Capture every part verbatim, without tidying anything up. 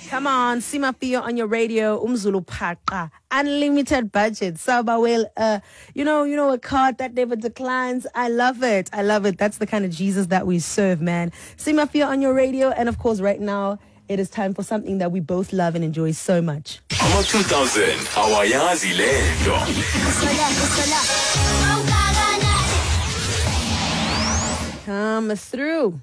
Come on, Simafio on your radio, Umzulu Paqa, unlimited budget. Saba well, uh, you know, you know, a card that never declines. I love it. I love it. That's the kind of Jesus that we serve, man. Simafio on your radio, and of course, right now, it is time for something that we both love and enjoy so much. Ama two thousand, awayazi lento. Come through.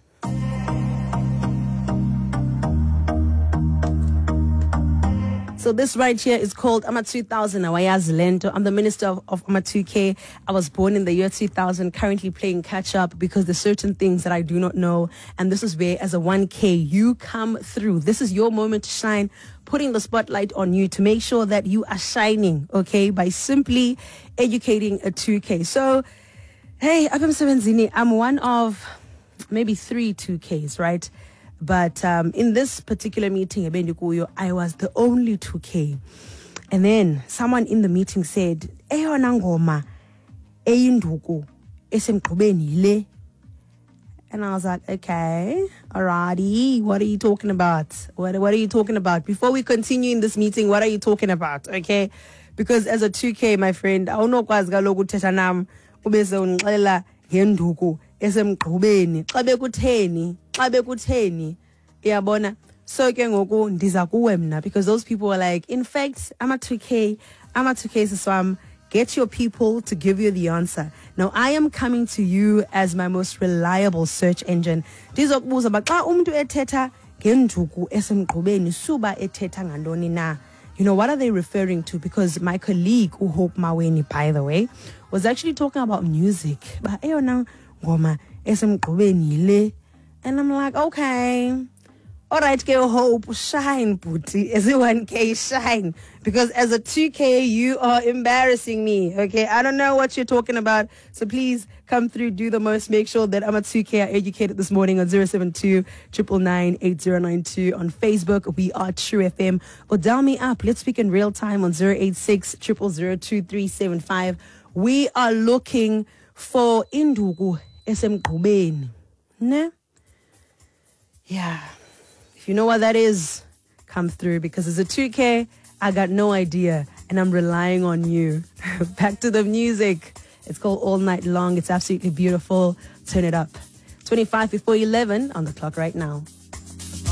So this right here is called Ama two thousand Awayazi Lento. I'm the minister of, of Ama two K. I was born in the year two thousand, currently playing catch up because there's certain things that I do not know. And this is where, as a one K, you come through. This is your moment to shine, putting the spotlight on you to make sure that you are shining, okay, by simply educating a two K. So, hey, Apam Sevenzini, I'm one of maybe three two Ks, right? But um, in this particular meeting, I was the only two K. And then someone in the meeting said, eyona ngoma eyinduku esemqubeni le. And I was like, okay, alrighty, what are you talking about? What, what are you talking about? Before we continue in this meeting, what are you talking about? Okay? Because as a two K, my friend, I don't know what ukuthetha nam ubese ungixelela ngenduku esemqubeni. Xa bekutheni? Xa bekutheni? Iyabona? So ke ngoku ndiza kuwe mna, because those people were like, in fact, I'm a two K, I'm a two K siswam. Get your people to give you the answer. Now, I am coming to you as my most reliable search engine. Ndizokubuza ba xa umuntu ethetha ngenduku esemqubeni suba ethetha ngantoni na? You know, what are they referring to? Because my colleague, Uhope Maweni, by the way, was actually talking about music. Ba eyona ngoma esemqubeni le. And I'm like, okay. All right, girl, Hope, shine, booty. As a one K, shine. Because as a two K, you are embarrassing me, okay? I don't know what you're talking about. So please come through, do the most. Make sure that I'm a two K. I educated this morning on zero seven two, nine nine nine, eight zero nine two. On Facebook, we are True F M. Or dial me up. Let's speak in real time on zero eight six, zero zero zero, two three seven five. We are looking for Indugu esemqubeni. Ne? Yeah. If you know what that is, come through, because as a two K, I got no idea, and I'm relying on you. Back to the music. It's called All Night Long. It's absolutely beautiful. Turn it up. twenty-five before eleven on the clock right now.